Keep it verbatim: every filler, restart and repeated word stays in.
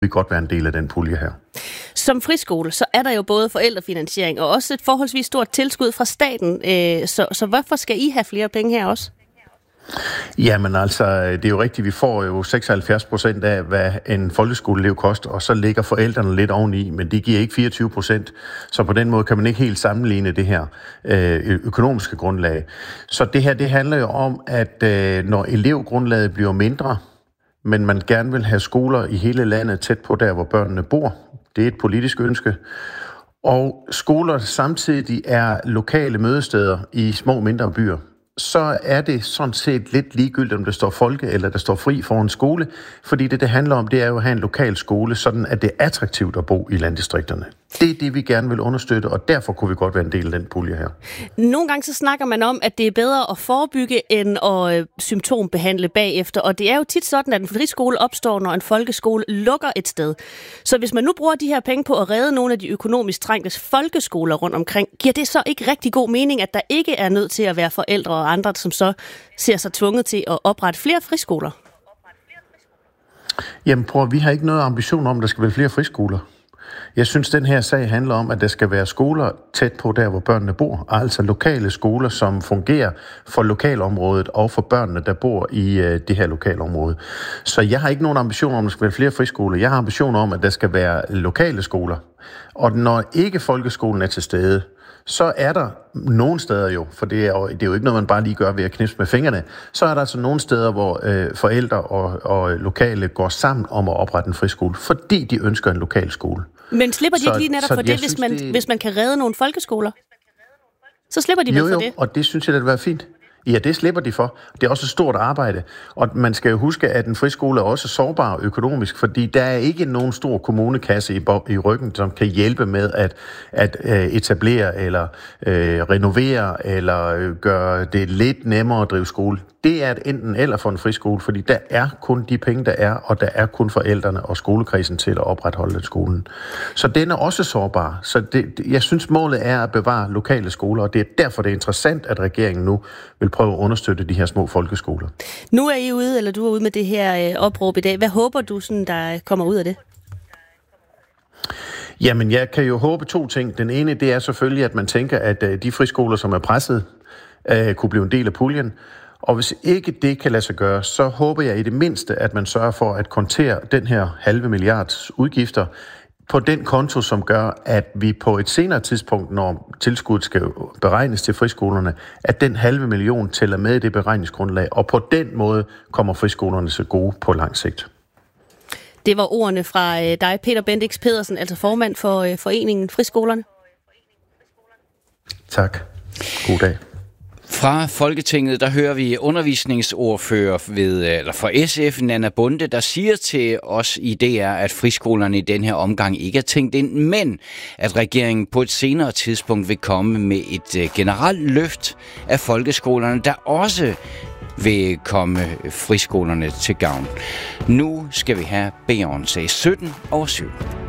vi godt være en del af den pulje her. Som friskole, så er der jo både forældrefinansiering og også et forholdsvis stort tilskud fra staten. Så, så hvorfor skal I have flere penge her også? Jamen altså, det er jo rigtigt, vi får jo seksoghalvfjerds procent af, hvad en folkeskoleelev koster, og så ligger forældrene lidt oveni, men det giver ikke fireogtyve procent. Så på den måde kan man ikke helt sammenligne det her økonomiske grundlag. Så det her, det handler jo om, at når elevgrundlaget bliver mindre, men man gerne vil have skoler i hele landet tæt på der, hvor børnene bor. Det er et politisk ønske. Og skoler samtidig er lokale mødesteder i små mindre byer. Så er det sådan set lidt ligegyldigt, om der står folke eller der står fri for en skole. Fordi det, det handler om, det er jo at have en lokal skole, sådan at det er attraktivt at bo i landdistrikterne. Det er det, vi gerne vil understøtte, og derfor kunne vi godt være en del af den pulje her. Nogle gange så snakker man om, at det er bedre at forebygge, end at øh, symptombehandle bagefter. Og det er jo tit sådan, at en friskole opstår, når en folkeskole lukker et sted. Så hvis man nu bruger de her penge på at redde nogle af de økonomisk trængte folkeskoler rundt omkring, giver det så ikke rigtig god mening, at der ikke er nødt til at være forældre og andre, som så ser sig tvunget til at oprette flere friskoler? Jamen prøv, vi har ikke noget ambition om, at der skal være flere friskoler. Jeg synes, den her sag handler om, at der skal være skoler tæt på der, hvor børnene bor. Altså lokale skoler, som fungerer for lokalområdet og for børnene, der bor i øh, det her lokalområde. Så jeg har ikke nogen ambition om, at der skal være flere friskoler. Jeg har ambition om, at der skal være lokale skoler. Og når ikke folkeskolen er til stede, så er der nogle steder jo, for det er, jo, det er jo ikke noget, man bare lige gør ved at knipse med fingrene, så er der altså nogle steder, hvor øh, forældre og, og lokale går sammen om at oprette en friskole, fordi de ønsker en lokal skole. Men slipper de så, ikke lige netop for det, hvis man, det, hvis man kan redde nogle folkeskoler? Så slipper de vel jo, for jo, det? Og det synes jeg, det vil være fint. Ja, det slipper de for. Det er også et stort arbejde. Og man skal jo huske, at en friskole er også sårbar økonomisk, fordi der er ikke nogen stor kommunekasse i, i ryggen, som kan hjælpe med at, at øh, etablere eller øh, renovere eller øh, gøre det lidt nemmere at drive skole. Det er et enten eller for en friskole, fordi der er kun de penge, der er, og der er kun forældrene og skolekredsen til at opretholde den skolen. Så den er også sårbar. Så det, jeg synes, målet er at bevare lokale skoler, og det er derfor, det er interessant, at regeringen nu vil prøve at understøtte de her små folkeskoler. Nu er I ude, eller du er ude med det her øh, opråb i dag. Hvad håber du, sådan, der kommer ud af det? Jamen, jeg kan jo håbe to ting. Den ene, det er selvfølgelig, at man tænker, at øh, de friskoler, som er presset, øh, kunne blive en del af puljen. Og hvis ikke det kan lade sig gøre, så håber jeg i det mindste, at man sørger for at kontere den her halve milliards udgifter på den konto, som gør, at vi på et senere tidspunkt, når tilskuddet skal beregnes til friskolerne, at den halve million tæller med i det beregningsgrundlag, og på den måde kommer friskolerne så gode på lang sigt. Det var ordene fra dig, Peter Bendix Pedersen, altså formand for foreningen Friskolerne. Tak. God dag. Fra Folketinget, der hører vi undervisningsordfører ved, eller for S F, Nanna Bonde, der siger til os i D R, at friskolerne i den her omgang ikke er tænkt ind, men at regeringen på et senere tidspunkt vil komme med et generelt løft af folkeskolerne, der også vil komme friskolerne til gavn. Nu skal vi have Beyoncé sytten over syv.